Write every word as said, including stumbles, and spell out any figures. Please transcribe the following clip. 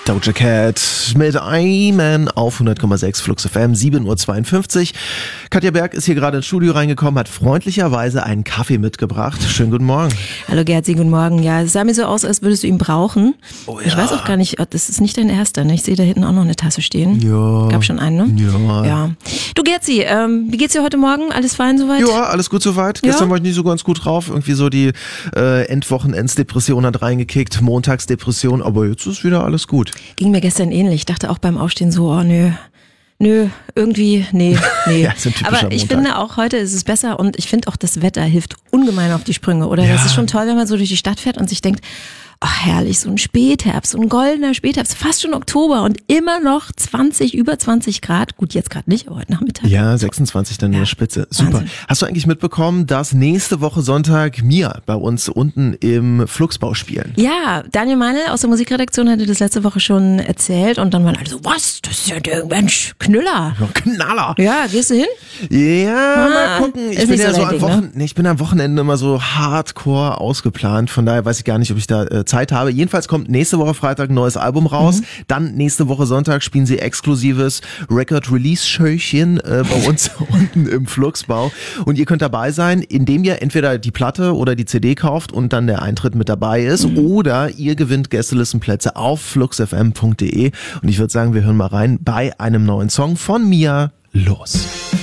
Doja Cat mit Iman auf hundert Komma sechs Flux F M, sieben Uhr zweiundfünfzig. Katja Berg ist hier gerade ins Studio reingekommen, hat freundlicherweise einen Kaffee mitgebracht. Schönen guten Morgen. Hallo Gerzi, guten Morgen. Ja, es sah mir so aus, als würdest du ihn brauchen. Oh ja. Ich weiß auch gar nicht, das ist nicht dein erster, ne? Ich sehe da hinten auch noch eine Tasse stehen. Ja. Gab schon einen, ne? Ja. Ja. Du Gerzi, ähm, wie geht's dir heute Morgen? Alles fein soweit? Ja, alles gut soweit. Ja? Gestern war ich nicht so ganz gut drauf. Irgendwie so die äh, Endwochenendsdepression hat reingekickt, Montagsdepression, aber jetzt ist wieder alles gut. Ging mir gestern ähnlich. Ich dachte auch beim Aufstehen so, oh nö, nö, irgendwie, nee, nee. Ja, ist ein typischer Aber ich Montag. finde auch, heute ist es besser und ich finde auch, das Wetter hilft ungemein auf die Sprünge, oder? Ja. Das ist schon toll, wenn man so durch die Stadt fährt und sich denkt, oh herrlich, so ein Spätherbst, so ein goldener Spätherbst, fast schon Oktober und immer noch zwanzig, über zwanzig Grad. Gut, jetzt gerade nicht, aber heute Nachmittag. Ja, sechsundzwanzig dann in Ja. der Spitze. Super. Wahnsinn. Hast du eigentlich mitbekommen, dass nächste Woche Sonntag Mia bei uns unten im Fluxbau spielen? Ja, Daniel Meinl aus der Musikredaktion hatte das letzte Woche schon erzählt und dann waren alle so, was, das ist ja der Mensch, Knüller. Knaller. Ja, gehst du hin? Ja, Ah, mal gucken. Ich ist bin nicht ja so so dein am Ding, Wochen- nee, ich bin am Wochenende immer so hardcore ausgeplant. Von daher weiß ich gar nicht, ob ich da äh, Zeit habe. Jedenfalls kommt nächste Woche Freitag ein neues Album raus. Mhm. Dann nächste Woche Sonntag spielen sie exklusives Record-Release-Showchen äh, bei uns unten im Fluxbau. Und ihr könnt dabei sein, indem ihr entweder die Platte oder die C D kauft und dann der Eintritt mit dabei ist. Mhm. Oder ihr gewinnt Gästelistenplätze auf flux f m punkt d e. Und ich würde sagen, wir hören mal rein bei einem neuen Song von Mia. Los.